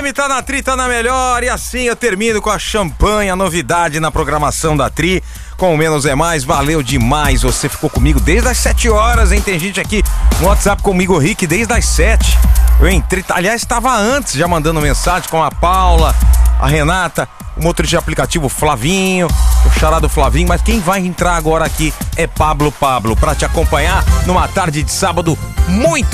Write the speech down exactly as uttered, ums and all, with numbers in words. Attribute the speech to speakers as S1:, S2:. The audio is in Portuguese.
S1: M, tá na Tri, tá na melhor. E assim eu termino com a champanhe, a novidade na programação da Tri. Com o Menos é Mais, valeu demais. Você ficou comigo desde as sete horas, hein? Tem gente aqui no WhatsApp comigo, Rick, desde as sete. Eu entrei, aliás, estava antes já mandando mensagem com a Paula, a Renata, o motorista de aplicativo Flavinho, o charado Flavinho, mas quem vai entrar agora aqui é Pablo Pablo, pra te acompanhar numa tarde de sábado muito